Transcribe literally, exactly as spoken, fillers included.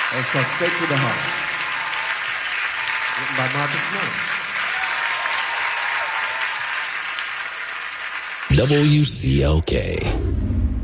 It's called Straight to the Heart. Written by Marcus Miller. W C L K.